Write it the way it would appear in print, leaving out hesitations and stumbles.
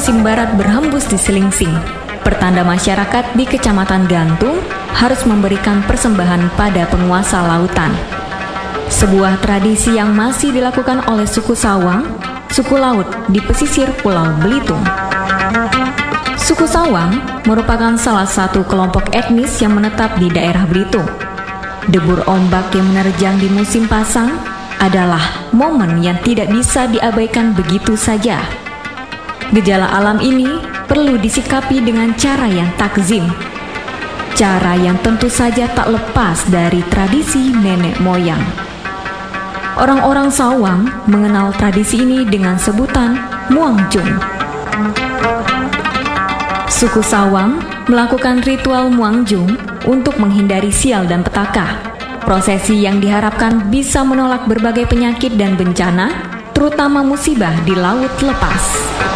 musim barat berhembus di Selingsing, pertanda masyarakat di Kecamatan Gantung harus memberikan persembahan pada penguasa lautan. Sebuah tradisi yang masih dilakukan oleh suku Sawang, suku laut di pesisir Pulau Belitung. Suku Sawang merupakan salah satu kelompok etnis yang menetap di daerah Belitung. Debur ombak yang menerjang di musim pasang adalah momen yang tidak bisa diabaikan begitu saja. Gejala alam ini perlu disikapi dengan cara yang takzim. Cara yang tentu saja tak lepas dari tradisi nenek moyang. Orang-orang Sawang mengenal tradisi ini dengan sebutan Muangjung. Suku Sawang melakukan ritual Muangjung untuk menghindari sial dan petaka. Prosesi yang diharapkan bisa menolak berbagai penyakit dan bencana, terutama musibah di laut lepas.